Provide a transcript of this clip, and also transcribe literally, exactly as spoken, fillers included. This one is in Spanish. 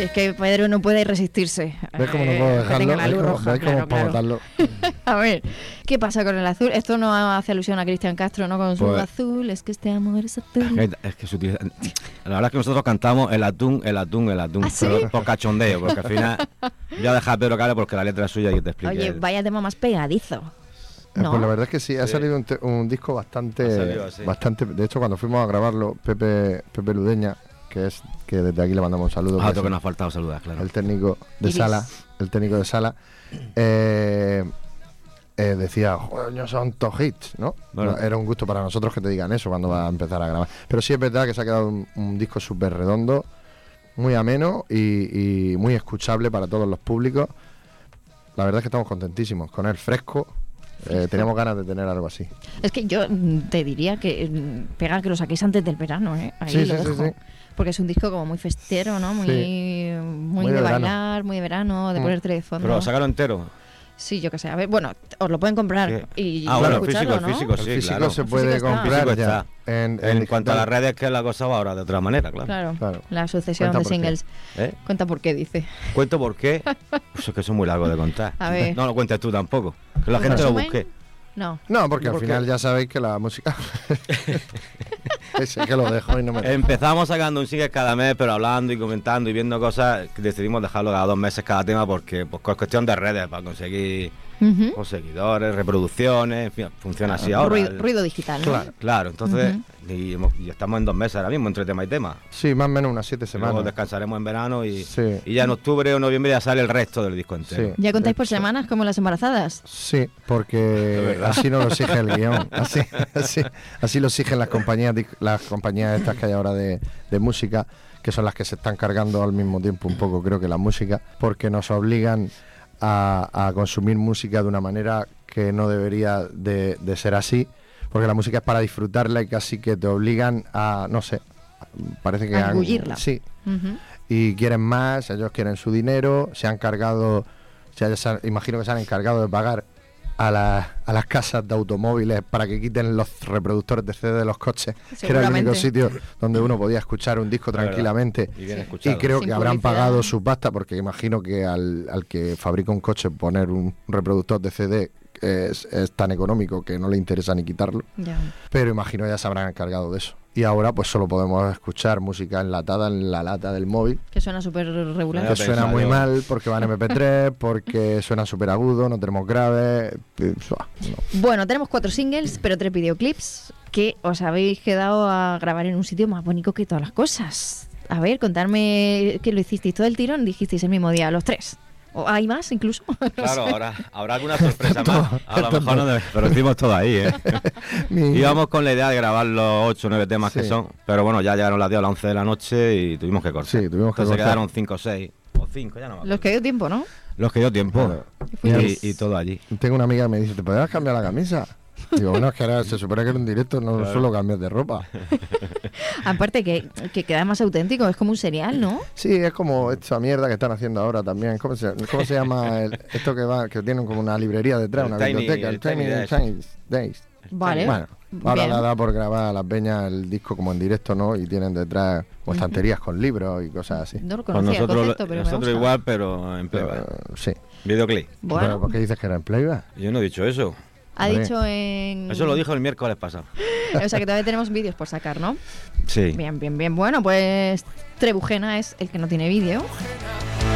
Si es que Pedro no puede resistirse. ¿Ves cómo no puedo dejarlo? Que tenga la luz ¿Ves cómo, roja, ¿ves cómo claro, para claro. botarlo? A ver, ¿qué pasa con el azul? Esto no hace alusión a Cristian Castro, ¿no? Con su Pues- azul, es que este amor es azul. Es, es que se utiliza- La verdad es que nosotros cantamos el atún, el atún, el atún, ¿Ah, sí? pero por cachondeo, porque al final voy a dejar a Pedro que hable porque la letra es suya y yo te explique. Oye, vaya tema más pegadizo. Eh, ¿No? Pues la verdad es que sí, ha Sí. salido un, te- un disco Ha bastante, salido así. bastante. De hecho, cuando fuimos a grabarlo, Pepe, Pepe Ludeña, que es que desde aquí le mandamos un saludo, Ah, que otro es que nos ha faltado saludar, claro. el técnico de Iris. sala, el técnico de sala, eh, eh, decía, coño, son todos hits, ¿no? Bueno. No, era un gusto para nosotros que te digan eso cuando vas a empezar a grabar. Pero sí es verdad que se ha quedado un, un disco súper redondo, muy ameno y, y muy escuchable para todos los públicos. La verdad es que estamos contentísimos con él, fresco. Eh, teníamos ganas de tener algo así. Es que yo mm, te diría que mm, pega que lo saquéis antes del verano, ¿eh? Ahí Sí, lo sí, sí, dejo. sí. Porque es un disco como muy festero, ¿no? Muy, Sí. muy, Muy de, de verano. bailar, muy de verano, de Mm. ponerte de fondo. Pero sácalo entero. Sí, yo qué sé. A ver, bueno, os lo pueden comprar Sí. y Ah, bueno, el escucharlo, físico, el ¿no? físico, El sí, físico claro. se El puede físico está. comprar El físico ya. está. En, En cuanto a las digital. redes, que es la cosa va ahora de otra manera, claro. Claro, Claro. la sucesión Cuenta de por qué. singles. ¿Eh? Cuenta por qué, dice. ¿Cuento por qué? Pues es que eso es muy largo de contar. A ver. No lo cuentes tú tampoco. Que la ¿Un gente lo resumen? busque. No. No, porque al ¿Por qué? final ya sabéis que la música. Ese que lo dejo y no me. Empezamos sacando un single cada mes, pero hablando y comentando y viendo cosas, que decidimos dejarlo cada dos meses cada tema porque pues es cuestión de redes para conseguir Ujú. con seguidores, reproducciones, en fin, funciona así ahora. Ruido, ruido digital, ¿no? Claro. Claro, entonces Ujú. y, hemos- y estamos en dos meses ahora mismo entre tema y tema. Sí, más o menos unas siete Y Luego semanas. descansaremos en verano y, Sí. y ya en octubre o noviembre ya sale el resto del disco entero. Sí. ¿Ya contáis De por hecho, semanas como las embarazadas? Sí, porque así no lo exige el guión. Así, así, así lo exigen las compañías, di- las compañías estas que hay ahora de, de música, que son las que se están cargando al mismo tiempo un poco, creo que la música, porque nos obligan a, a consumir música de una manera que no debería de, de ser así, porque la música es para disfrutarla y casi que te obligan a, no sé, parece que A han- engullirla. sí, Ujú. y quieren más, ellos quieren su dinero, se han cargado, o sea, ya se han- imagino que se han encargado de pagar a, la- a las casas de automóviles para que quiten los reproductores de C D de los coches, que era el único Seguramente. sitio donde uno podía escuchar un disco Es verdad. tranquilamente. Y bien Y escuchado. creo Sin que habrán publicidad. pagado su pasta, porque imagino que al, al que fabrica un coche poner un reproductor de C D es, es tan económico que no le interesa ni quitarlo. Ya. Pero imagino ya se habrán encargado de eso. Y ahora pues solo podemos escuchar música enlatada en la lata del móvil, Que suena súper regular. que Ya suena pensaba muy yo. mal porque va en eme pe tres, porque suena súper agudo, no tenemos graves. eh, suah, no. Bueno, tenemos cuatro singles, pero tres videoclips que os habéis quedado a grabar en un sitio más bonito que todas las cosas. A ver, contarme que lo hicisteis todo el tirón, dijisteis el mismo día, los tres. ¿O hay más incluso? Claro, ahora habrá alguna sorpresa más. A lo mejor no, debe- pero hicimos todo ahí, ¿eh? Mi- Íbamos con la idea de grabar los ocho o nueve temas que Sí. son, pero bueno, ya llegaron las diez a las once de la noche y tuvimos que cortar. Sí, tuvimos que Entonces cortar. quedaron cinco o seis, o cinco, ya no me acuerdo. Los que dio tiempo, ¿no? Los que dio tiempo. Claro. fuisteis- Y, y todo allí. Tengo una amiga que me dice, ¿te podrías cambiar la camisa? Digo, bueno, es que ahora se supone que en un directo no Claro. suelo cambiar de ropa. Aparte que, que queda más auténtico, es como un serial, ¿no? Sí, es como esta mierda que están haciendo ahora también. ¿Cómo se, cómo se llama el- esto que va, que tienen como una librería detrás, El una Tiny- biblioteca? el El Tiny, Tiny Desk. Tiny Days. Vale. Bueno, ahora Bien. la da por grabar a las peñas el disco como en directo, ¿no? Y tienen detrás como estanterías con libros y cosas así. No lo Pues conocía el nosotros concepto, pero me nosotros gusta. igual, pero en playback. Eh, sí. Videoclip. Pero Bueno, ¿por qué dices que era en playback? Yo no he dicho eso. ha Hombre. dicho en... Eso lo dijo el miércoles pasado. O sea que todavía tenemos vídeos por sacar, ¿no? Sí. Bien, bien, bien. Bueno, pues Trebujena es el que no tiene vídeo.